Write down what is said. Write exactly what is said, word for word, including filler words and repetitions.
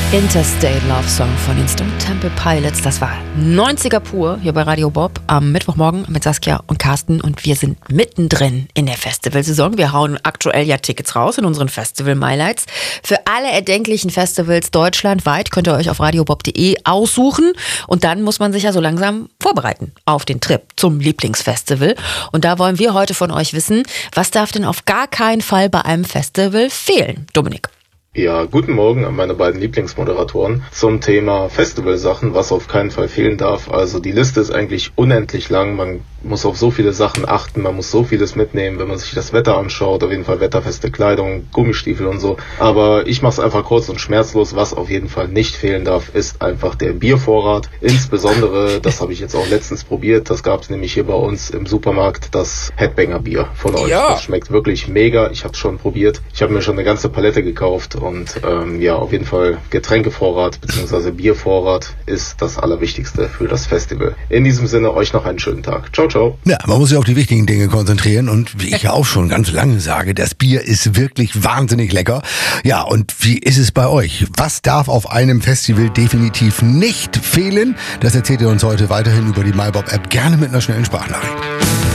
Interstate Love Song von den Stone Temple Pilots. Das war neunziger pur hier bei Radio Bob am Mittwochmorgen mit Saskia und Carsten. Und wir sind mittendrin in der Festivalsaison. Wir hauen aktuell ja Tickets raus in unseren Festival-Highlights. Für alle erdenklichen Festivals deutschlandweit könnt ihr euch auf radiobob punkt de aussuchen. Und dann muss man sich ja so langsam vorbereiten auf den Trip zum Lieblingsfestival. Und da wollen wir heute von euch wissen, was darf denn auf gar keinen Fall bei einem Festival fehlen? Dominik. Ja, guten Morgen an meine beiden Lieblingsmoderatoren zum Thema Festivalsachen, was auf keinen Fall fehlen darf. Also die Liste ist eigentlich unendlich lang. Man muss auf so viele Sachen achten, man muss so vieles mitnehmen, wenn man sich das Wetter anschaut. Auf jeden Fall wetterfeste Kleidung, Gummistiefel und so. Aber ich mache es einfach kurz und schmerzlos. Was auf jeden Fall nicht fehlen darf, ist einfach der Biervorrat. Insbesondere, das habe ich jetzt auch letztens probiert, das gab es nämlich hier bei uns im Supermarkt, das Headbanger Bier von euch. Ja. Das schmeckt wirklich mega. Ich habe es schon probiert. Ich habe mir schon eine ganze Palette gekauft. Und ähm, ja, auf jeden Fall Getränkevorrat bzw. Biervorrat ist das Allerwichtigste für das Festival. In diesem Sinne, euch noch einen schönen Tag. Ciao, ciao. Ja, man muss sich auf die wichtigen Dinge konzentrieren und wie ich ja auch schon ganz lange sage, das Bier ist wirklich wahnsinnig lecker. Ja, und wie ist es bei euch? Was darf auf einem Festival definitiv nicht fehlen? Das erzählt ihr uns heute weiterhin über die MyBob-App, gerne mit einer schnellen Sprachnachricht.